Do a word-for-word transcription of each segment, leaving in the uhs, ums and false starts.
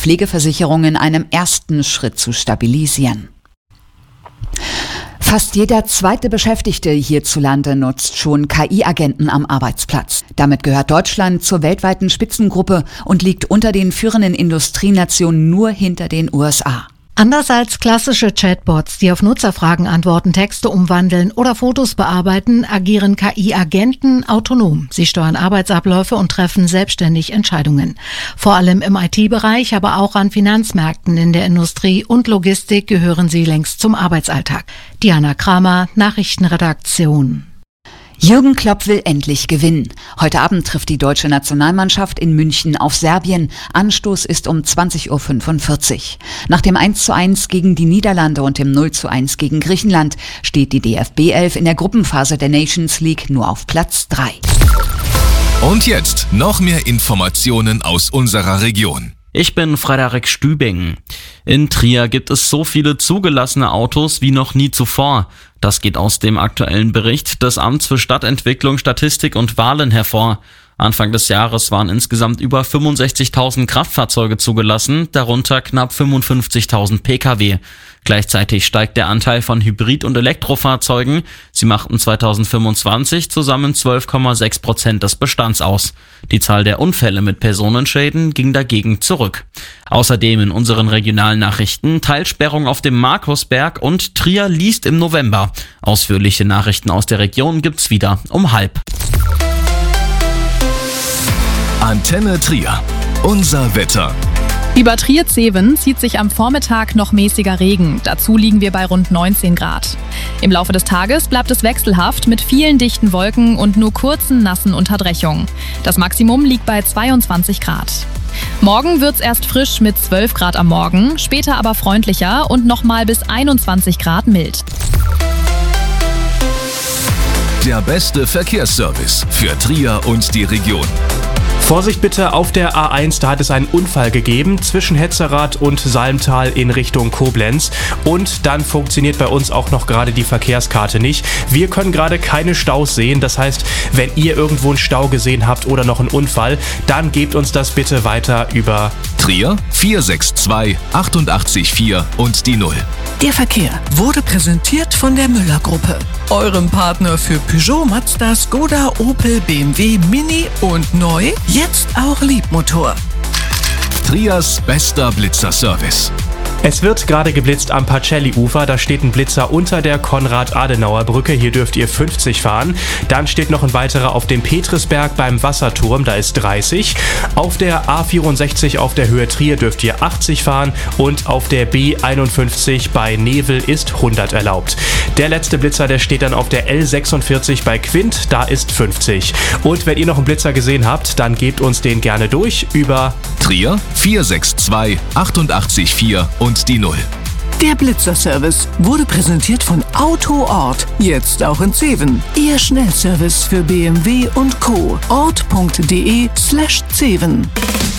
Pflegeversicherung in einem ersten Schritt zu stabilisieren. Fast jeder zweite Beschäftigte hierzulande nutzt schon K I-Agenten am Arbeitsplatz. Damit gehört Deutschland zur weltweiten Spitzengruppe und liegt unter den führenden Industrienationen nur hinter den U S A. Anders als klassische Chatbots, die auf Nutzerfragen antworten, Texte umwandeln oder Fotos bearbeiten, agieren K I-Agenten autonom. Sie steuern Arbeitsabläufe und treffen selbstständig Entscheidungen. Vor allem im I T-Bereich, aber auch an Finanzmärkten, in der Industrie und Logistik gehören sie längst zum Arbeitsalltag. Diana Kramer, Nachrichtenredaktion. Jürgen Klopp will endlich gewinnen. Heute Abend trifft die deutsche Nationalmannschaft in München auf Serbien. Anstoß ist um zwanzig Uhr fünfundvierzig. Nach dem eins zu eins gegen die Niederlande und dem null zu eins gegen Griechenland steht die D F B elf in der Gruppenphase der Nations League nur auf Platz drei. Und jetzt noch mehr Informationen aus unserer Region. Ich bin Frederik Stübing. In Trier gibt es so viele zugelassene Autos wie noch nie zuvor. Das geht aus dem aktuellen Bericht des Amts für Stadtentwicklung, Statistik und Wahlen hervor. Anfang des Jahres waren insgesamt über fünfundsechzigtausend Kraftfahrzeuge zugelassen, darunter knapp fünfundfünfzigtausend Pkw. Gleichzeitig steigt der Anteil von Hybrid- und Elektrofahrzeugen. Sie machten zweitausendfünfundzwanzig zusammen zwölf Komma sechs Prozent des Bestands aus. Die Zahl der Unfälle mit Personenschäden ging dagegen zurück. Außerdem in unseren regionalen Nachrichten Teilsperrung auf dem Markusberg und Trier liest im November. Ausführliche Nachrichten aus der Region gibt's wieder um halb. Antenne Trier. Unser Wetter. Über Trier-Zeven zieht sich am Vormittag noch mäßiger Regen. Dazu liegen wir bei rund neunzehn Grad. Im Laufe des Tages bleibt es wechselhaft mit vielen dichten Wolken und nur kurzen nassen Unterbrechungen. Das Maximum liegt bei zweiundzwanzig Grad. Morgen wird's erst frisch mit zwölf Grad am Morgen, später aber freundlicher und nochmal bis einundzwanzig Grad mild. Der beste Verkehrsservice für Trier und die Region. Vorsicht bitte auf der A eins, da hat es einen Unfall gegeben zwischen Hetzerath und Salmtal in Richtung Koblenz. Und dann funktioniert bei uns auch noch gerade die Verkehrskarte nicht. Wir können gerade keine Staus sehen. Das heißt, wenn ihr irgendwo einen Stau gesehen habt oder noch einen Unfall, dann gebt uns das bitte weiter über Trier vier sechs zwei acht acht vier und die null. Der Verkehr wurde präsentiert von der Müller-Gruppe, eurem Partner für Peugeot, Mazda, Skoda, Opel, B M W, Mini und neu, jetzt auch Liebmotor. Triers bester Blitzerservice. Es wird gerade geblitzt am Pacelli-Ufer, da steht ein Blitzer unter der Konrad-Adenauer-Brücke, hier dürft ihr fünfzig fahren. Dann steht noch ein weiterer auf dem Petrisberg beim Wasserturm, da ist dreißig. Auf der A vierundsechzig auf der Höhe Trier dürft ihr achtzig fahren und auf der B einundfünfzig bei Nevel ist hundert erlaubt. Der letzte Blitzer, der steht dann auf der L sechsundvierzig bei Quint, da ist fünfzig. Und wenn ihr noch einen Blitzer gesehen habt, dann gebt uns den gerne durch über Trier vier sechs zwei acht acht vier und die null. Der Blitzerservice wurde präsentiert von Autoort, jetzt auch in Zeven. Ihr Schnellservice für B M W und Co. ort.de slash Zeven.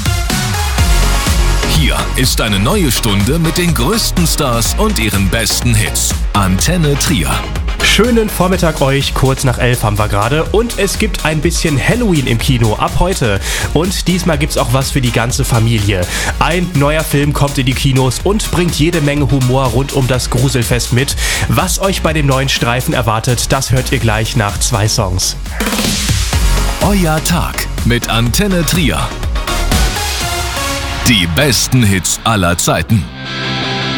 Hier ist eine neue Stunde mit den größten Stars und ihren besten Hits. Antenne Trier. Schönen Vormittag euch, kurz nach elf haben wir gerade und es gibt ein bisschen Halloween im Kino ab heute und diesmal gibt's auch was für die ganze Familie. Ein neuer Film kommt in die Kinos und bringt jede Menge Humor rund um das Gruselfest mit. Was euch bei dem neuen Streifen erwartet, das hört ihr gleich nach zwei Songs. Euer Tag mit Antenne Trier. Die besten Hits aller Zeiten.